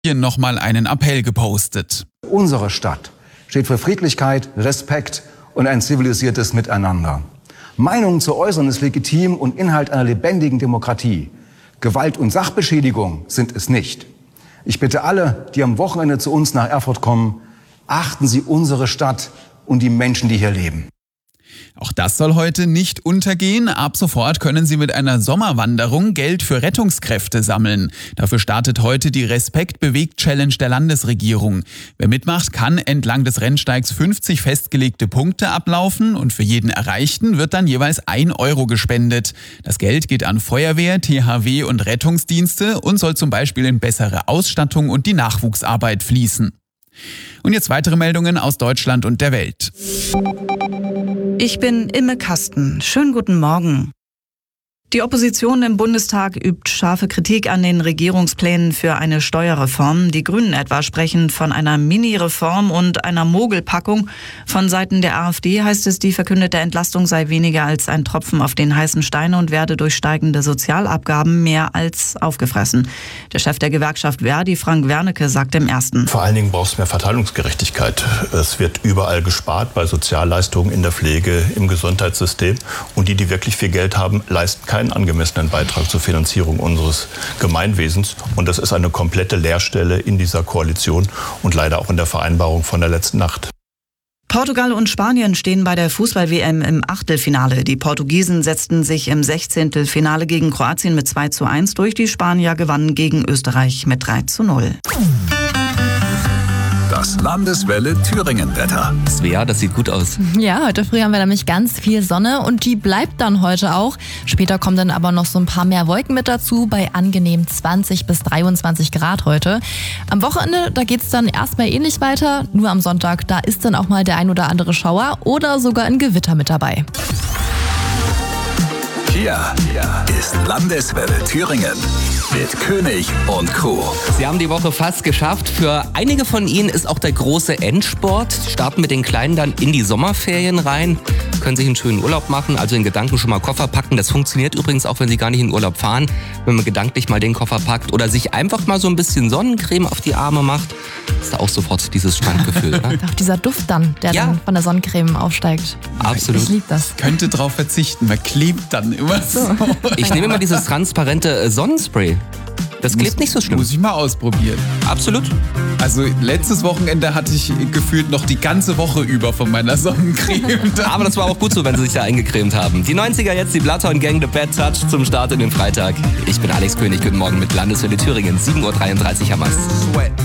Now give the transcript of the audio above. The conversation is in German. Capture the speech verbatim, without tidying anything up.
Hier nochmal einen Appell gepostet. Unsere Stadt steht für Friedlichkeit, Respekt und ein zivilisiertes Miteinander. Meinungen zu äußern ist legitim und Inhalt einer lebendigen Demokratie. Gewalt und Sachbeschädigung sind es nicht. Ich bitte alle, die am Wochenende zu uns nach Erfurt kommen, achten Sie unsere Stadt und die Menschen, die hier leben. Auch das soll heute nicht untergehen. Ab sofort können Sie mit einer Sommerwanderung Geld für Rettungskräfte sammeln. Dafür startet heute die Respekt-Bewegt-Challenge der Landesregierung. Wer mitmacht, kann entlang des Rennsteigs fünfzig festgelegte Punkte ablaufen und für jeden Erreichten wird dann jeweils ein Euro gespendet. Das Geld geht an Feuerwehr, T H W und Rettungsdienste und soll zum Beispiel in bessere Ausstattung und die Nachwuchsarbeit fließen. Und jetzt weitere Meldungen aus Deutschland und der Welt. Ich bin Imme Kasten. Schönen guten Morgen. Die Opposition im Bundestag übt scharfe Kritik an den Regierungsplänen für eine Steuerreform. Die Grünen etwa sprechen von einer Mini-Reform und einer Mogelpackung. Von Seiten der AfD heißt es, die verkündete Entlastung sei weniger als ein Tropfen auf den heißen Stein und werde durch steigende Sozialabgaben mehr als aufgefressen. Der Chef der Gewerkschaft Verdi, Frank Wernicke, sagt im Ersten: Vor allen Dingen braucht es mehr Verteilungsgerechtigkeit. Es wird überall gespart, bei Sozialleistungen, in der Pflege, im Gesundheitssystem. Und die, die wirklich viel Geld haben, leisten keinen einen angemessenen Beitrag zur Finanzierung unseres Gemeinwesens. Und das ist eine komplette Leerstelle in dieser Koalition und leider auch in der Vereinbarung von der letzten Nacht. Portugal und Spanien stehen bei der Fußball-W M im Achtelfinale. Die Portugiesen setzten sich im Sechzehntelfinale gegen Kroatien mit zwei zu eins durch. Die Spanier gewannen gegen Österreich mit drei zu null. Das Landeswelle Thüringen-Wetter. Svea, das sieht gut aus. Ja, heute früh haben wir nämlich ganz viel Sonne und die bleibt dann heute auch. Später kommen dann aber noch so ein paar mehr Wolken mit dazu, bei angenehm zwanzig bis dreiundzwanzig Grad heute. Am Wochenende, da geht's dann erstmal ähnlich weiter. Nur am Sonntag, da ist dann auch mal der ein oder andere Schauer oder sogar ein Gewitter mit dabei. Hier ist Landeswelle Thüringen mit König und Crew. Sie haben die Woche fast geschafft. Für einige von Ihnen ist auch der große Endsport. Sie starten mit den Kleinen dann in die Sommerferien rein, können sich einen schönen Urlaub machen, also in Gedanken schon mal Koffer packen. Das funktioniert übrigens auch, wenn Sie gar nicht in Urlaub fahren, wenn man gedanklich mal den Koffer packt oder sich einfach mal so ein bisschen Sonnencreme auf die Arme macht. Ist da auch sofort dieses Strandgefühl. Ne? Auch dieser Duft dann, der Ja. dann von der Sonnencreme aufsteigt. Absolut. Ich liebe das. Könnte drauf verzichten, man klebt dann immer so. Ich nehme immer dieses transparente Sonnenspray. Das klebt nicht so schlimm. Muss ich mal ausprobieren. Absolut. Also letztes Wochenende hatte ich gefühlt noch die ganze Woche über von meiner Sonnencreme. Aber das war auch gut so, wenn Sie sich da eingecremt haben. Die neunziger jetzt, die Bloodhound Gang, The Bad Touch zum Start in den Freitag. Ich bin Alex König, guten Morgen mit Landeswelle Thüringen, sieben Uhr dreiunddreißig am Ast.